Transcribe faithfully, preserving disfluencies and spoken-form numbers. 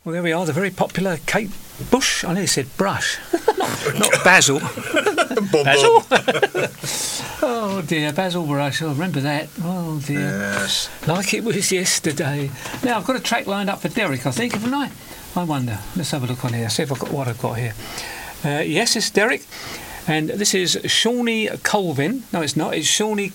Well, there we are, the very popular Kate Bush. I nearly said Brush. not, not Basil. Basil? Oh, dear, Basil Brush. I remember that. Oh, dear. Yes. Like it was yesterday. Now, I've got a track lined up for Derek, I think, haven't I? I wonder. Let's have a look on here, see if I've got what I've got here. Uh, yes, it's Derek. And this is Shawnee Colvin. No, it's not. It's Shawnee